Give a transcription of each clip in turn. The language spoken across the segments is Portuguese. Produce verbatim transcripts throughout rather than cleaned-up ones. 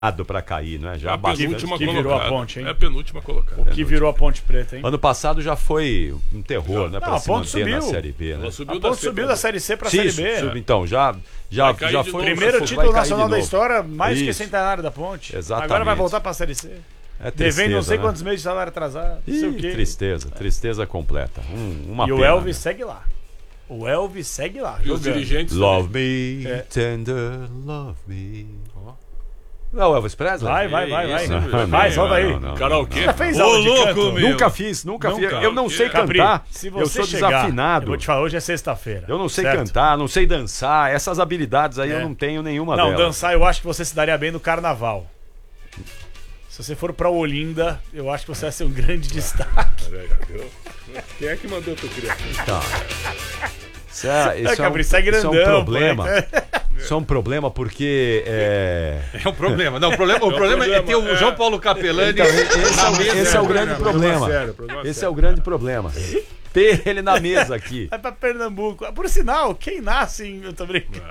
para cair, não é? Já a penúltima que virou a ponte, hein? É a penúltima colocada. O que virou a Ponte Preta, hein? Ano passado já foi um terror, né? Para se manter subiu. na Série B, né? Ela subiu A da ponte C subiu pra- da Série C para a Sim, Série isso, B. sub- então, já, já, Vai cair já de foi... novo. Primeiro vai título cair nacional de da novo. história, mais que Isso. centenário da Ponte. Exatamente. Agora vai voltar para a Série C. É Devendo tristeza, não sei né? quantos meses de salário atrasado. Não sei o Ih, quê. tristeza, tristeza completa. Um, uma E o pena, Elvis né? segue lá. O Elvis segue lá. E os jogando. dirigentes Love também. me, É. tender, love me. Ó. Não é o Elvis Presley? Vai, vai, vai, vai. Isso, Não, Vai, não, solta aí. não, não. Karaokê? Já fez Ô, aula de louco, canto? meu. Nunca fiz, nunca, Nunca. fiz. Eu não sei Capri, cantar. se Eu você sou chegar, desafinado. Eu vou te falar, hoje é sexta-feira. Eu não sei certo? cantar, não sei dançar. Essas habilidades aí É. eu não tenho nenhuma Não, delas. dançar eu acho que você se daria bem no carnaval. Se você for pra Olinda, eu acho que você vai ser um grande destaque. Quem é que mandou tu criar? Então, isso é, isso É, é, um, Capri, sai isso é um grandão, problema. pô. Isso é um problema porque é, É um problema. Não, o problema, o problema é ter o João Paulo Capelani Então, esse, na é, o- mesa. esse é o grande problema. sério, problema Esse é sério. o grande problema. Ter ele na mesa aqui. Vai pra Pernambuco. Por sinal, quem nasce em... Eu tô brincando.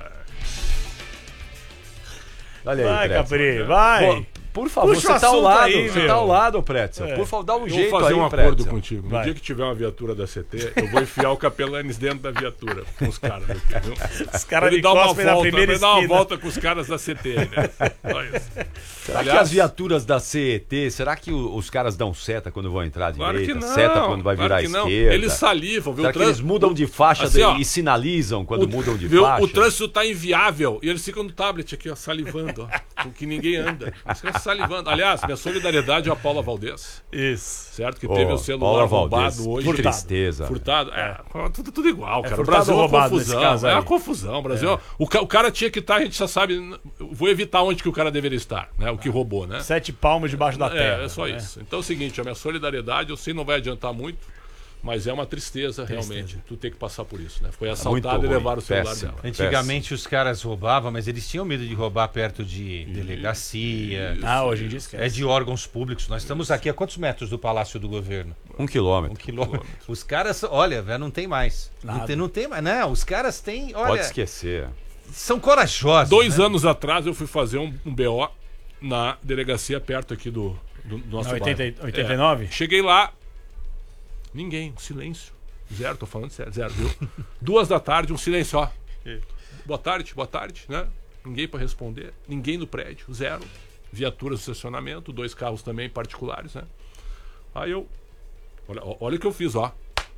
Olha aí, Vai, Pretzel. Capri, vai. Pô, por favor, Puxa o você tá ao assunto lado, aí, você meu. tá ao lado, Pretzel. É. Por favor, dá um Eu vou jeito fazer aí, um acordo Pretzel. contigo. No Vai. dia que tiver uma viatura da C T, eu vou enfiar o Capelanes dentro da viatura com os caras aqui, viu? Os caras Ele me dá uma cospem na volta, primeira ele dá uma esquina. volta com os caras da C T, né? Só isso. Será Aliás, que as viaturas da C E T, será que o- os caras dão seta quando vão entrar à Claro que direita? não. Seta quando vai claro virar que à não. esquerda? Eles salivam, viu? Será O que trans- eles mudam de faixa Assim, de- ó, e sinalizam quando mudam de viu? faixa? O trânsito tá inviável e eles ficam no tablet aqui, ó, salivando, ó, com que ninguém anda. Eles ficam salivando. Aliás, minha solidariedade é a Paula Valdez, Isso. certo? Que Ô, teve o celular Paula roubado Valdez, hoje. que tristeza. Furtado. É, tudo, tudo igual, cara. O furtado Brasil é ou uma roubado nesse confusão. caso É aí? uma confusão. O Brasil, o, ca- o cara tinha que estar, a gente já sabe. eu Vou evitar onde que o cara deveria estar, né? O que roubou, né? Sete palmos debaixo da terra. É, é só né? isso. Então é o seguinte, a minha solidariedade, eu sei que não vai adiantar muito, mas é uma tristeza, realmente, tu ter que passar por isso, né? Foi assaltado muito e ruim, levaram o celular péssimo. dela. Antigamente os caras roubavam, mas eles tinham medo de roubar perto de delegacia, Ah, hoje em dia esquece. é de órgãos públicos. Nós estamos aqui a quantos metros do Palácio do Governo? Um Um quilômetro. quilômetro. Os caras, olha, velho, não tem mais. Não Nada. tem, não tem mais, não. Os caras têm, olha, Pode esquecer. são corajosos. Dois né? anos atrás eu fui fazer um, um B O na delegacia perto aqui do, do, do nosso Na bairro. oitenta, oitenta e nove? É. Cheguei lá, ninguém, silêncio. Zero, tô falando sério, zero, viu? Duas da tarde, um silêncio, ó. Boa tarde, boa tarde, né? Ninguém pra responder, ninguém no prédio, zero. Viaturas no estacionamento, dois carros também particulares, né? Aí eu. Olha, olha o que eu fiz, ó.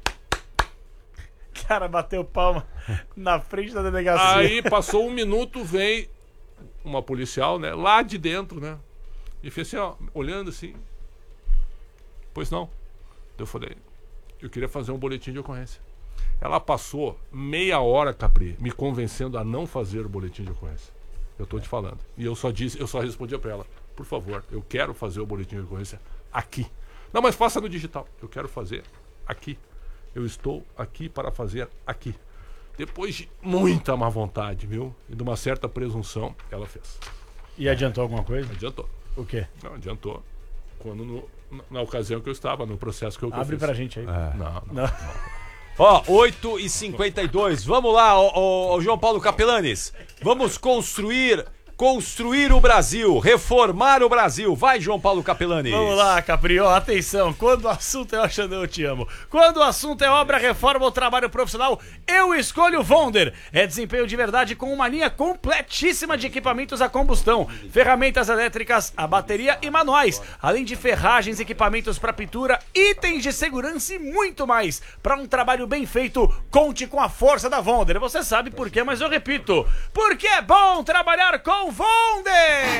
Cara, bateu palma na frente da delegacia. Aí passou um minuto, vem uma policial, né? Lá de dentro, né? E fez assim, ó, olhando assim. Pois não. Eu falei, eu queria fazer um boletim de ocorrência. Ela passou meia hora, Capri, me convencendo a não fazer o boletim de ocorrência. Eu tô te falando. E eu só disse, eu só respondia pra ela, por favor, eu quero fazer o boletim de ocorrência aqui. Não, mas faça no digital. Eu quero fazer aqui. Eu estou aqui para fazer aqui. Depois de muita má vontade, viu? E de uma certa presunção, ela fez. E adiantou alguma coisa? Adiantou. O quê? Não, adiantou. Quando no, na, na ocasião que eu estava, no processo que eu, que eu Abre fiz. pra gente aí. Não, não. Não. Ó, oito e cinquenta e dois. Vamos lá, ó, ó, ó, João Paulo Capelanes. Vamos construir, construir o Brasil, reformar o Brasil. Vai, João Paulo Capelanes. Vamos lá, Capri, ó, atenção, quando o assunto é o Xandão, eu te amo. Quando o assunto é obra, reforma ou trabalho profissional, eu escolho Vonder. É desempenho de verdade com uma linha completíssima de equipamentos a combustão, ferramentas elétricas, a bateria e manuais, além de ferragens, equipamentos para pintura, itens de segurança e muito mais. Para um trabalho bem feito, conte com a força da Vonder. Você sabe por quê, mas eu repito, porque é bom trabalhar com Vonder.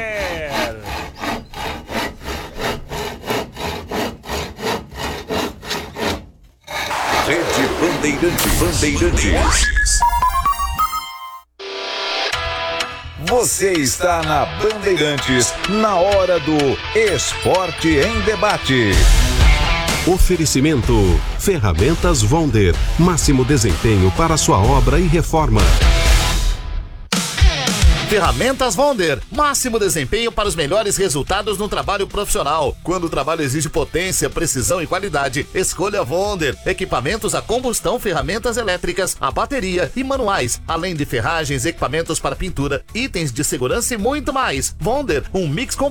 Rede Bandeirantes. Bandeirantes. Você está na Bandeirantes, na hora do Esporte em Debate. Oferecimento: Ferramentas Vonder. Máximo desempenho para sua obra e reforma. Ferramentas Wonder, máximo desempenho para os melhores resultados no trabalho profissional. Quando o trabalho exige potência, precisão e qualidade, escolha Wonder. Equipamentos a combustão, ferramentas elétricas, a bateria e manuais, além de ferragens, equipamentos para pintura, itens de segurança e muito mais. Wonder, um mix